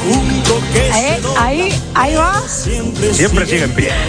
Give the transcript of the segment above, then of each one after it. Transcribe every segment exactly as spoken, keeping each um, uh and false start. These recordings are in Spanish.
Eh, ahí, ahí va. Siempre sigue en pie.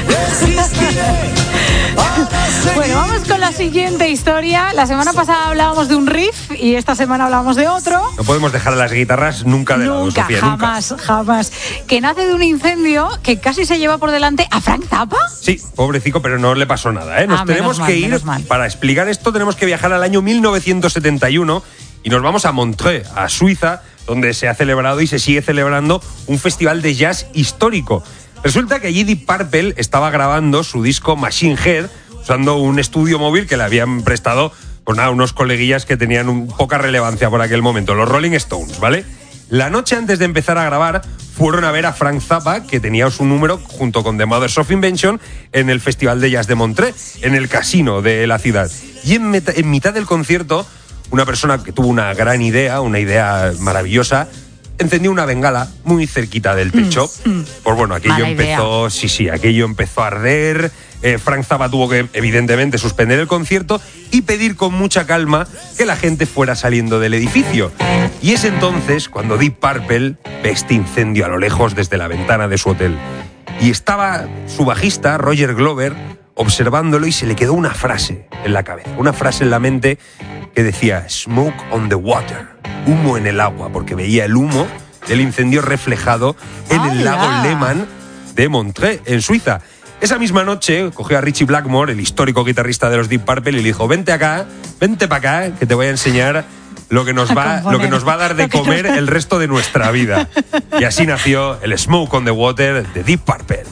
Bueno, vamos con la siguiente historia. La semana pasada hablábamos de un riff y esta semana hablamos de otro. No podemos dejar a las guitarras nunca de lado, Nunca, Sofía, jamás, nunca. jamás. Que nace de un incendio que casi se lleva por delante a Frank Zappa. Sí, pobrecito, pero no le pasó nada, ¿eh? Nos Ah, tenemos menos que mal, ir, menos mal. para explicar esto tenemos que viajar al año mil novecientos setenta y uno y nos vamos a Montreux, a Suiza, donde se ha celebrado y se sigue celebrando un festival de jazz histórico. Resulta que allí Deep Purple estaba grabando su disco Machine Head usando un estudio móvil que le habían prestado, pues nada, unos coleguillas que tenían un, poca relevancia por aquel momento, los Rolling Stones, ¿vale? La noche antes de empezar a grabar, fueron a ver a Frank Zappa, que tenía su número junto con The Mothers of Invention en el Festival de Jazz de Montreux, en el casino de la ciudad. Y en, meta, en mitad del concierto, una persona que tuvo una gran idea, una idea maravillosa, encendió una bengala muy cerquita del techo. Mm, mm. Pues bueno, aquello Mala empezó, idea. sí, sí, aquello empezó a arder. Eh, Frank Zappa tuvo que, evidentemente, suspender el concierto y pedir con mucha calma que la gente fuera saliendo del edificio. Y es entonces cuando Deep Purple ve este incendio a lo lejos desde la ventana de su hotel. Y estaba su bajista, Roger Glover, observándolo y se le quedó una frase en la cabeza, una frase en la mente que decía "Smoke on the water", humo en el agua, porque veía el humo del incendio reflejado en ¡Hola! El lago Lehmann de Montreux, en Suiza. Esa misma noche cogió a Richie Blackmore, el histórico guitarrista de los Deep Purple, y le dijo: vente acá, vente para acá, que te voy a enseñar lo que nos va, lo que nos va a dar de comer el resto de nuestra vida. Y así nació el Smoke on the Water de Deep Purple.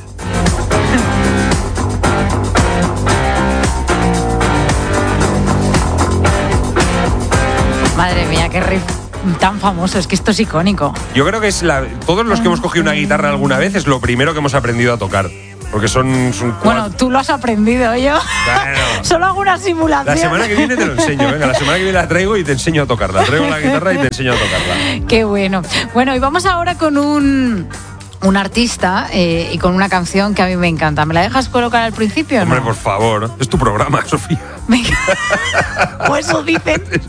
Madre mía, qué riff tan famoso, es que esto es icónico. Yo creo que es la, todos los que hemos cogido una guitarra alguna vez es lo primero que hemos aprendido a tocar. Porque son, son Bueno, tú lo has aprendido, yo bueno, solo hago una simulación. La semana que viene te lo enseño, venga, la semana que viene la traigo y te enseño a tocarla. Traigo la guitarra y te enseño a tocarla. Qué bueno. Bueno, y vamos ahora con un... un artista eh, y con una canción que a mí me encanta. ¿Me la dejas colocar al principio o no? Hombre, por favor, es tu programa, Sofía. Venga. Pues eso dicen.